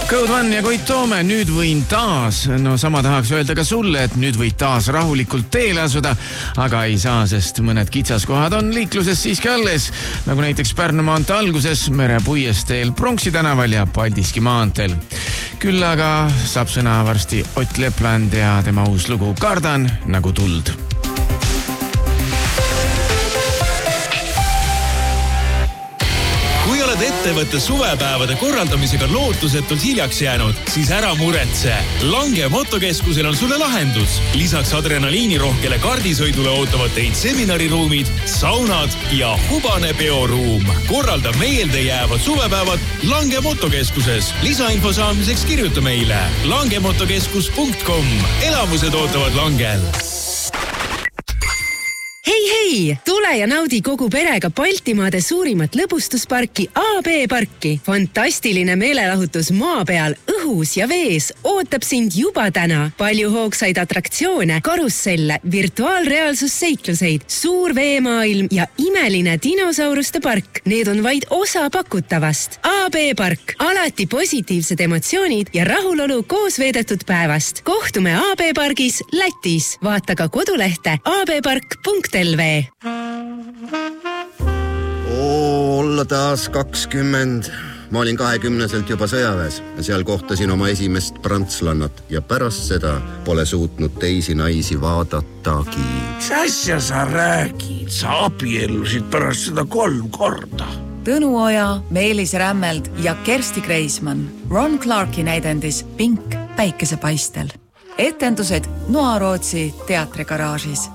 Code One ja Koit Toome, nüüd võin taas, no sama tahaks öelda ka sulle, et nüüd võid taas rahulikult teele asuda, aga ei saa, sest mõned kitsaskohad on liikluses siiski alles, nagu näiteks Pärnu maantee alguses, Mere puiesteel, Pronksi tänaval ja Paldiski maanteel. Küll aga saab sõna varsti Ott Lepland ja tema uus lugu Kardan nagu tuld. Kui oled ettevõtte suvepäevade korraldamisega lootusetult hiljaks jäänud, siis ära muretse. Lange motokeskusel on sulle lahendus. Lisaks adrenaliinirohkele kardisõidule ootavad teid seminariruumid, saunad ja hubane peoruum. Korralda meelde jäävad suvepäevad Lange motokeskuses. Lisainfo saamiseks kirjuta meile langemotokeskus.com. Elamused ootavad Langel. Hei, tule ja naudi kogu perega Baltimaade suurimat lõbustusparki AB Parki. Fantastiline meelelahutus maa peal, õhus ja vees ootab sind juba täna. Palju hoogsaid atraktsioone, karusselle, virtuaalreaalsusseikluseid, suur veemaailm ja imeline dinosauruste park. Need on vaid osa pakutavast. AB Park, alati positiivsed emotsioonid ja rahulolu koos veedetud päevast. Kohtume AB Pargis Lätis. Vaata ka kodulehte abpark.lv. Olla taas 20. Ma olin 20-selt juba sõjaväes ja seal kohtasin oma esimest prantslannat ja pärast seda pole suutnud teisi naisi vaadatagi. Mis asja sa räägid? Sa abiellusid pärast seda 3 korda. Tõnu Oja, Meelis Rämmeld ja Kersti Kreismann. Ron Clarki näidendis Pink päikesepaistel. Etendused Noa-Rootsi teatrigaraažis.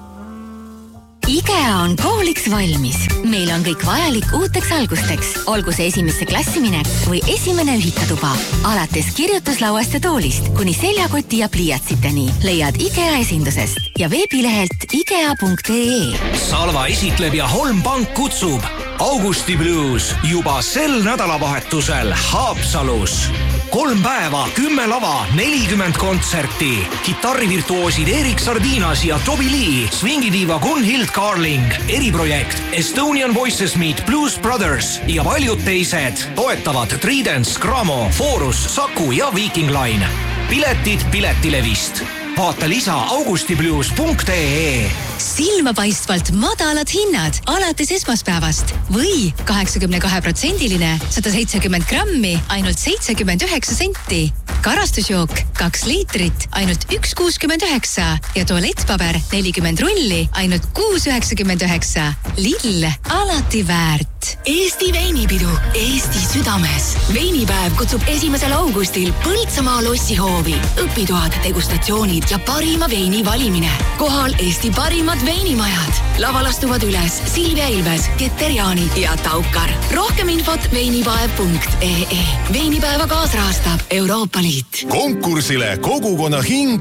IKEA on kooliks valmis. Meil on kõik vajalik uuteks algusteks. Olgu see esimesse klassi minek või esimene ühikatuba. Alates kirjutuslauast ja toolist kuni seljakoti ja pliiatsiteni leiad IKEA esindusest ja veebilehelt ikea.ee. Salva esitleb ja Holmpank kutsub Augusti Blues juba sel nädalavahetusel Haapsalus. 3 päeva, 10 lava, 40 kontserti. Kitarrivirtuoosid Erik Sardinas ja Toby Lee, swingidiiva Gunhild Carling, eriprojekt Estonian Voices Meet Blues Brothers ja paljud teised toetavad Tridents, Gramo, Forus, Saku ja Viking Line. Piletid Piletilevist. Vaata lisa augustiblues.ee. Silmapaistvalt madalad hinnad alates esmaspäevast või 82%-line 170 grammi ainult 79 senti. Karastusjook 2 liitrit ainult 1,69 ja tualettpaber 40 rulli ainult 6,99. Lill alati väärt. Eesti veinipidu Eesti südames. Veinipäev kutsub 1. augustil Põltsamaa lossihoovi. Õpitoad, degustatsioonid ja parima veini valimine. Kohal Eesti parimad veinimajad. Laval astuvad üles Silvia Ilves, Keterjaanid ja Taukar. Rohkem infot veinipäev.ee. Veinipäeva kaasrahastab Euroopa Liit. Konkursile Kogukonna hing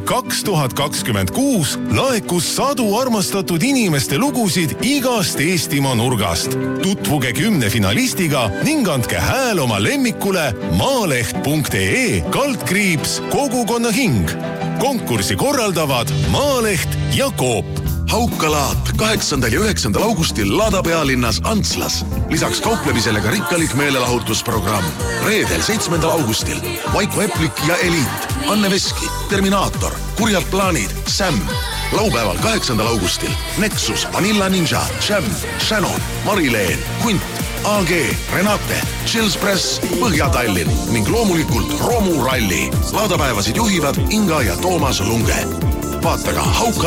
2026 laekus sadu armastatud inimeste lugusid igast Eestimaa nurgast. Tutvuge 10 finalistiga ning andke hääl oma lemmikule maaleht.ee / Kogukonna hing. Konkursi korraldavad Maaleht ja Coop. Haukalaat 8. ja 9. augustil Lada pealinnas Antslas. Lisaks kauplemisele ka rikkalik meelelahutusprogramm. Reedel 7. augustil Vaiko Eplik ja Eliit, Anne Veski, Terminaator, Kurjad plaanid, Sam. Laupäeval 8. augustil Nexus, Vanilla Ninja, Sham, Shannon, Marileen, Kunt, AG, Renate, Chills Press, Põhja-Tallinn ning loomulikult Romu Ralli. Laadapäevasid juhivad Inga ja Toomas Lunge. Vaata ka